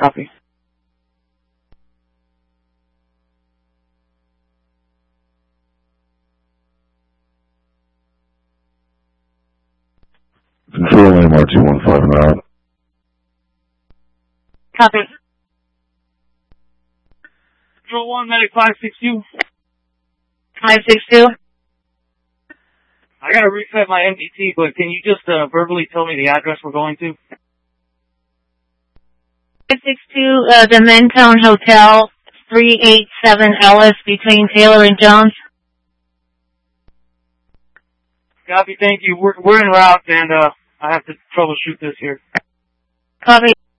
Copy. Control MR215 and out. Copy. Control 1, medic 562. 562. I gotta reset my MDT, but can you just verbally tell me the address we're going to? 562, the Mentone Hotel, 387 Ellis, between Taylor and Jones. Copy, thank you. We're en route, and I have to troubleshoot this here. Copy.